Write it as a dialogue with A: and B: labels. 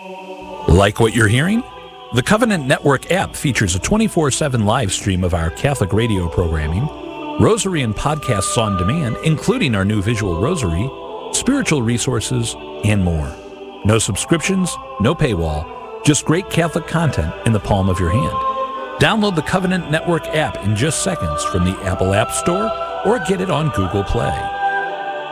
A: Like what you're hearing? The Covenant Network app features a 24/7 live stream of our Catholic radio programming, rosary and podcasts on demand, including our new visual rosary, spiritual resources, and more. No subscriptions, no paywall, just great Catholic content in the palm of your hand. Download the Covenant Network app in just seconds from the Apple App Store or get it on Google Play.